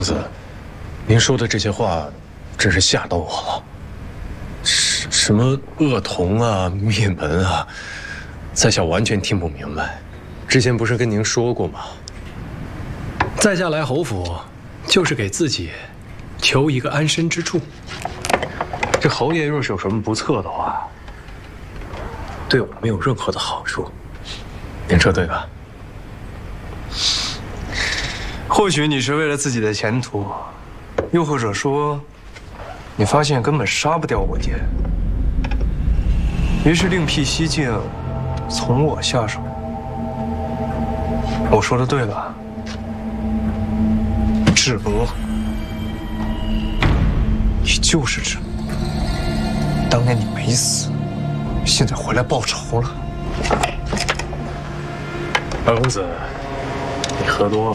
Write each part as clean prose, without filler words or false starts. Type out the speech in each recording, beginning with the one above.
子，您说的这些话，真是吓到我了。什么恶童啊、灭门啊，在下完全听不明白。之前不是跟您说过吗？ 在下来侯府，就是给自己求一个安身之处。 这侯爷若是有什么不测的话，对我没有任何的好处。您说对吧？ 或许你是为了自己的前途，又或者说，你发现根本杀不掉我爹，于是另辟蹊径，从我下手。我说的对吧？智伯，你就是智伯。当年你没死，现在回来报仇了。 二公子，你喝多了。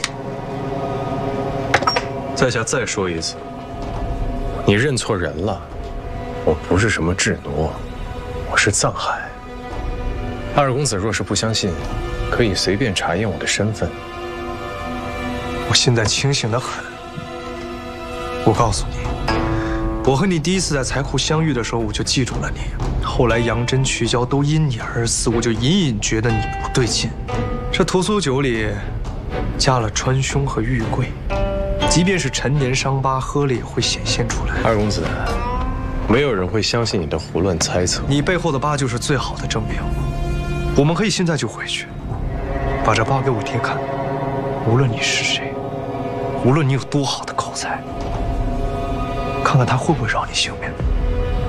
在下再说一次，你认错人了。我不是什么智挪，我是藏海。二公子若是不相信，可以随便查验我的身份。 我现在清醒得很。我告诉你，我和你第一次在财库相遇的时候，我就记住了你。后来杨真、瞿娇都因你而死，我就隐隐觉得你不对劲。这屠苏酒里加了川芎和玉桂，即便是陈年伤疤，喝了也会显现出来。 二公子，没有人会相信你的胡乱猜测。 你背后的疤就是最好的证明。我们可以现在就回去，把这疤给我爹看。无论你是谁，无论你有多好的口才，看看他会不会饶你性命。